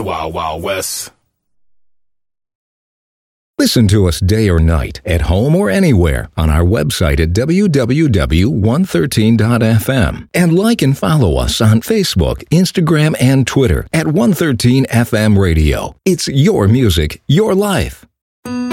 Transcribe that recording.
Wild Wild West. Listen to us day or night, at home or anywhere, on our website at www.113.fm. And like and follow us on Facebook, Instagram, and Twitter at 113 FM Radio. It's your music, your life.